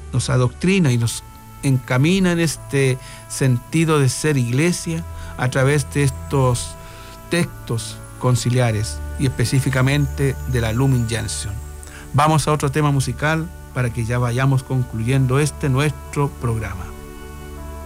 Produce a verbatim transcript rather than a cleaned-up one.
nos adoctrina y nos encamina en este sentido de ser iglesia a través de estos textos conciliares y específicamente de la Lumen Gentium. Vamos a otro tema musical para que ya vayamos concluyendo este nuestro programa.